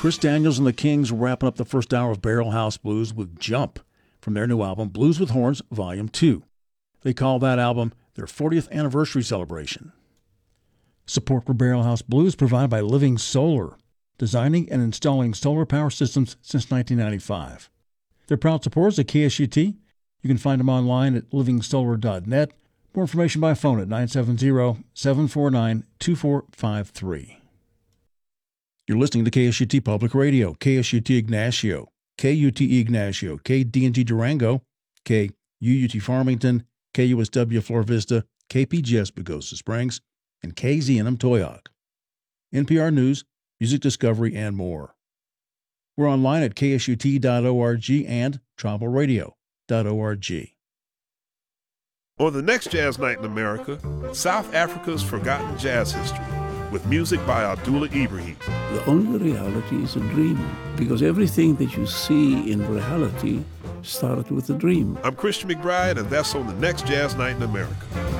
Chris Daniels and the Kings wrapping up the first hour of Barrel House Blues with Jump from their new album, Blues with Horns, Volume 2. They call that album their 40th anniversary celebration. Support for Barrel House Blues provided by Living Solar, designing and installing solar power systems since 1995. They're proud supporters of KSUT. You can find them online at livingsolar.net. More information by phone at 970-749-2453. You're listening to KSUT Public Radio, KSUT Ignacio, KUTE Ignacio, KDNG Durango, KUUT Farmington, KUSW Flor Vista, KPGS Pagosa Springs, and KZNM Toyoak. NPR News, Music Discovery, and more. We're online at ksut.org and tribalradio.org. On the next Jazz Night in America, South Africa's forgotten jazz history, with music by Abdullah Ibrahim. The only reality is a dream, because everything that you see in reality started with a dream. I'm Christian McBride, and that's on the next Jazz Night in America.